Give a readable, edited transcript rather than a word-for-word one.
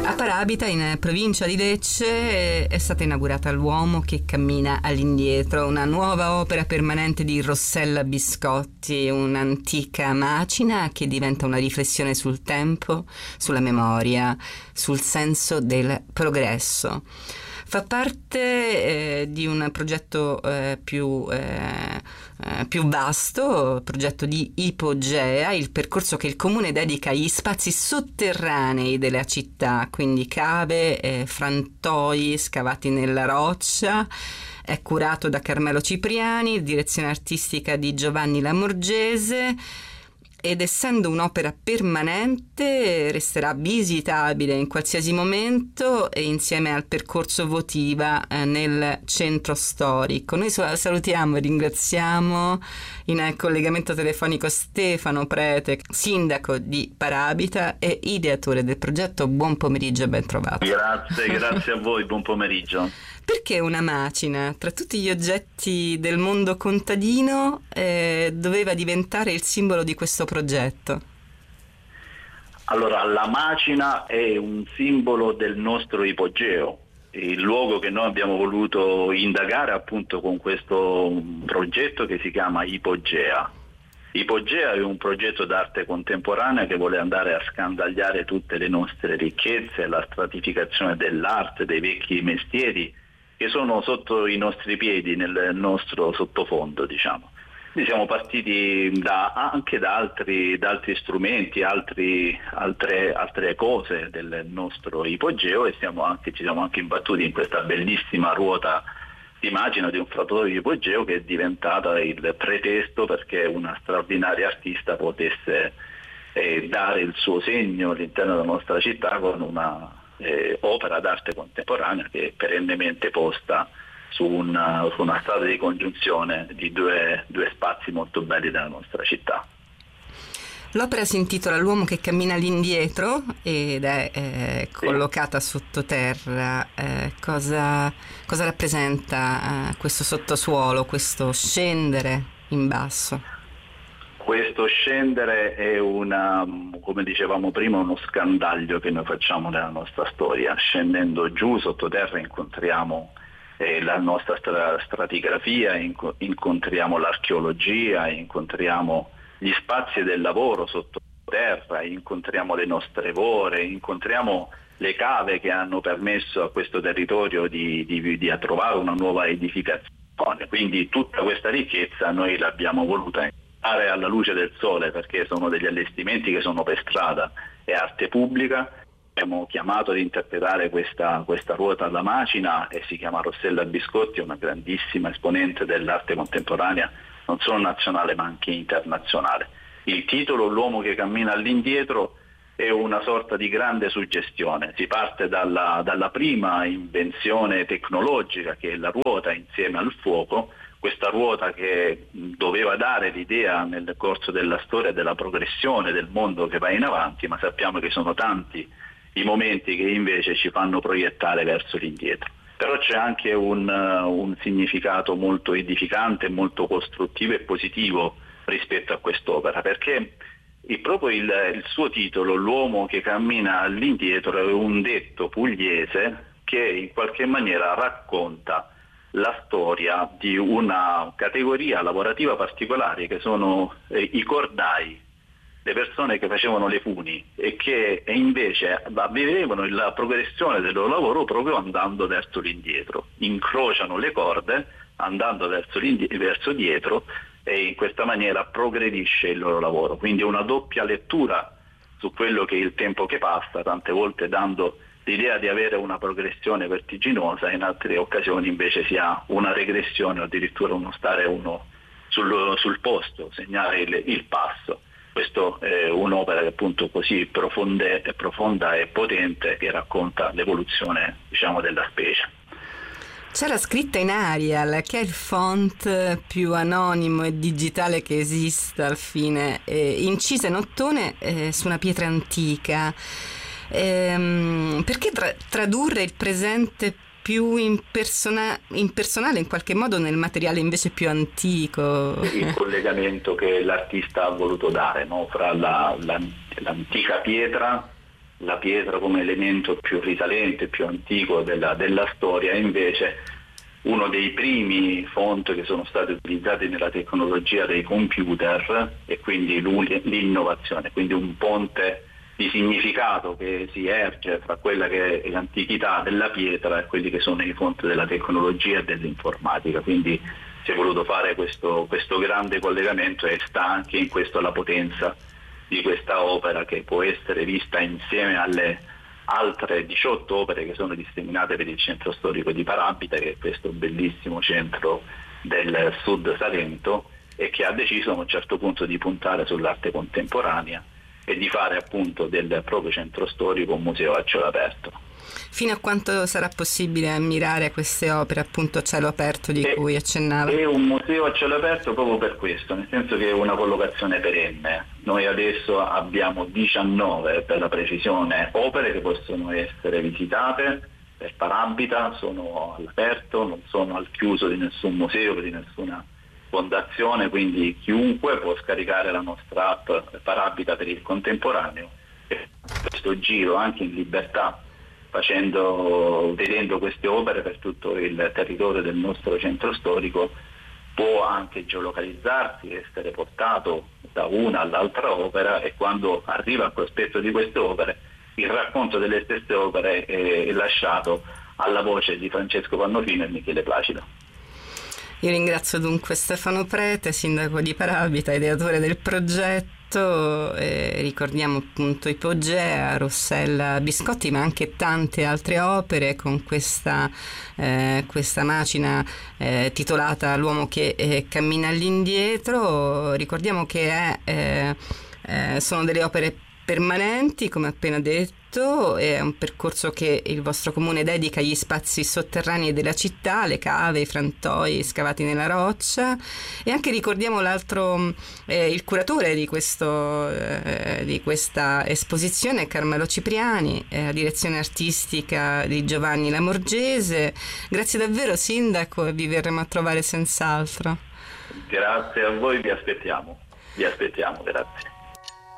A Parabita, in provincia di Lecce, è stata inaugurata L'uomo che cammina all'indietro, una nuova opera permanente di Rossella Biscotti, un'antica macina che diventa una riflessione sul tempo, sulla memoria, sul senso del progresso. Fa parte di un progetto più vasto, progetto di Ipogea, il percorso che il comune dedica agli spazi sotterranei della città, quindi cave, frantoi scavati nella roccia. È curato da Carmelo Cipriani, direzione artistica di Giovanni Lamorgese, ed essendo un'opera permanente resterà visitabile in qualsiasi momento e insieme al percorso votiva nel centro storico. Noi salutiamo e ringraziamo in collegamento telefonico Stefano Prete, sindaco di Parabita e ideatore del progetto. Buon pomeriggio e ben trovato. Grazie a voi, buon pomeriggio. Perché una macina, tra tutti gli oggetti del mondo contadino, doveva diventare il simbolo di questo progetto? Allora, la macina è un simbolo del nostro ipogeo, il luogo che noi abbiamo voluto indagare appunto con questo progetto che si chiama Ipogea. Ipogea è un progetto d'arte contemporanea che vuole andare a scandagliare tutte le nostre ricchezze, la stratificazione dell'arte, dei vecchi mestieri che sono sotto i nostri piedi, nel nostro sottofondo, diciamo. Quindi siamo partiti anche da altri strumenti, altre cose del nostro ipogeo, e ci siamo anche imbattuti in questa bellissima ruota di macina di un fratoio di ipogeo che è diventata il pretesto perché una straordinaria artista potesse dare il suo segno all'interno della nostra città con una opera d'arte contemporanea che è perennemente posta su una strada di congiunzione di due spazi molto belli della nostra città. L'opera si intitola L'uomo che cammina all'indietro ed è collocata sottoterra. Cosa rappresenta questo sottosuolo, questo scendere in basso? Questo scendere è come dicevamo prima, uno scandaglio che noi facciamo nella nostra storia. Scendendo giù sottoterra incontriamo la nostra stratigrafia, incontriamo l'archeologia, incontriamo gli spazi del lavoro sottoterra, incontriamo le nostre vore, incontriamo le cave che hanno permesso a questo territorio di trovare una nuova edificazione. Quindi tutta questa ricchezza noi l'abbiamo voluta alla luce del sole, perché sono degli allestimenti che sono per strada, è arte pubblica. Abbiamo chiamato ad interpretare questa ruota alla macina e si chiama Rossella Biscotti, una grandissima esponente dell'arte contemporanea, non solo nazionale ma anche internazionale. Il titolo L'uomo che cammina all'indietro è una sorta di grande suggestione. Si parte dalla prima invenzione tecnologica, che è la ruota insieme al fuoco, questa ruota che doveva dare l'idea nel corso della storia della progressione del mondo che va in avanti, ma sappiamo che sono tanti i momenti che invece ci fanno proiettare verso l'indietro. Però c'è anche un significato molto edificante, molto costruttivo e positivo rispetto a quest'opera, perché proprio il suo titolo, L'uomo che cammina all'indietro, è un detto pugliese che in qualche maniera racconta la storia di una categoria lavorativa particolare che sono i cordai, le persone che facevano le funi e che invece vivevano la progressione del loro lavoro proprio andando verso l'indietro, incrociano le corde andando verso dietro e in questa maniera progredisce il loro lavoro. Quindi una doppia lettura su quello che è il tempo che passa, tante volte dando l'idea di avere una progressione vertiginosa, in altre occasioni invece si ha una regressione o addirittura uno stare sul posto, segnare il passo. Questa è un'opera che appunto così profonda e potente che racconta l'evoluzione, diciamo, della specie. C'è la scritta in Arial, che è il font più anonimo e digitale che esista al fine, incisa in ottone su una pietra antica. Perché tradurre il presente più impersonale in qualche modo nel materiale invece più antico? Il collegamento che l'artista ha voluto dare, no? Fra l'antica pietra la pietra come elemento più risalente, più antico della storia, e invece uno dei primi font che sono stati utilizzati nella tecnologia dei computer, e quindi l'innovazione, quindi un ponte di significato che si erge fra quella che è l'antichità della pietra e quelli che sono i fonti della tecnologia e dell'informatica. Quindi si è voluto fare questo grande collegamento, e sta anche in questo la potenza di questa opera, che può essere vista insieme alle altre 18 opere che sono disseminate per il centro storico di Parabita, che è questo bellissimo centro del sud Salento, e che ha deciso a un certo punto di puntare sull'arte contemporanea e di fare appunto del proprio centro storico un museo a cielo aperto. Fino a quanto sarà possibile ammirare queste opere appunto a cielo aperto di cui accennava? È un museo a cielo aperto proprio per questo, nel senso che è una collocazione perenne. Noi adesso abbiamo 19, per la precisione, opere che possono essere visitate per Parabita, sono all'aperto, non sono al chiuso di nessun museo, di nessuna fondazione, quindi chiunque può scaricare la nostra app Parabita per il contemporaneo e questo giro anche in libertà, vedendo queste opere per tutto il territorio del nostro centro storico, può anche geolocalizzarsi, essere portato da una all'altra opera, e quando arriva al cospetto di queste opere il racconto delle stesse opere è lasciato alla voce di Francesco Pannofino e Michele Placido. Io ringrazio dunque Stefano Prete, sindaco di Parabita, ideatore del progetto. Ricordiamo appunto Ipogea, Rossella Biscotti, ma anche tante altre opere con questa macina titolata L'uomo che cammina all'indietro. Ricordiamo che sono delle opere permanenti, come appena detto. È un percorso che il vostro comune dedica agli spazi sotterranei della città, le cave, i frantoi scavati nella roccia, e anche ricordiamo il curatore di questa esposizione, Carmelo Cipriani, la direzione artistica di Giovanni Lamorgese. Grazie davvero sindaco, e vi verremo a trovare senz'altro. Grazie a voi, vi aspettiamo, grazie.